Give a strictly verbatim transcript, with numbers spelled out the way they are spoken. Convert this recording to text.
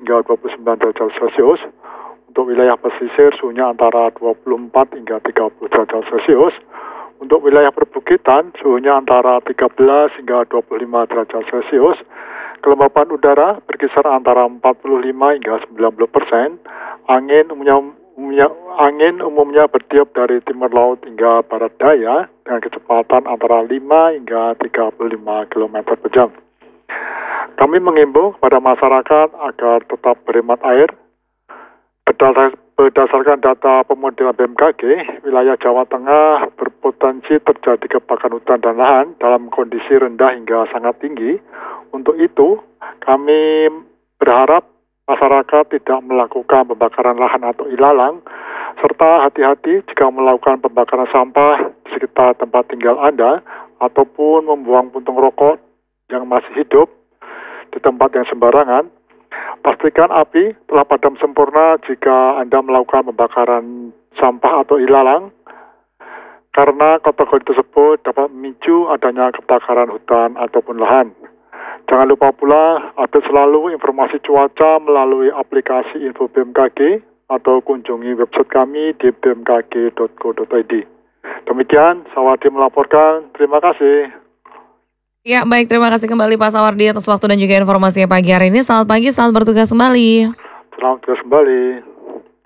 hingga dua puluh sembilan derajat Celcius. Untuk wilayah pesisir suhunya antara dua puluh empat hingga tiga puluh derajat Celcius. Untuk wilayah perbukitan suhunya antara tiga belas hingga dua puluh lima derajat Celcius. Kelembapan udara berkisar antara empat puluh lima hingga sembilan puluh persen. Angin umumnya, umumnya angin umumnya bertiup dari timur laut hingga barat daya dengan kecepatan antara lima hingga tiga puluh lima kilometer per jam. Kami mengimbau kepada masyarakat agar tetap berhemat air. Berdasarkan data pemodelan B M K G, wilayah Jawa Tengah berpotensi terjadi kebakaran hutan dan lahan dalam kondisi rendah hingga sangat tinggi. Untuk itu, kami berharap masyarakat tidak melakukan pembakaran lahan atau ilalang, serta hati-hati jika melakukan pembakaran sampah di sekitar tempat tinggal Anda, ataupun membuang puntung rokok yang masih hidup di tempat yang sembarangan. Pastikan api telah padam sempurna jika Anda melakukan pembakaran sampah atau ilalang, karena kategori tersebut dapat memicu adanya kebakaran hutan ataupun lahan. Jangan lupa pula update selalu informasi cuaca melalui aplikasi Info B M K G atau kunjungi website kami di b m k g dot co dot i d. Demikian, Sawardi melaporkan. Terima kasih. Ya, baik, terima kasih kembali Pak Sawardi atas waktu dan juga informasinya pagi hari ini. Selamat pagi, selamat bertugas kembali. Selamat bertugas kembali.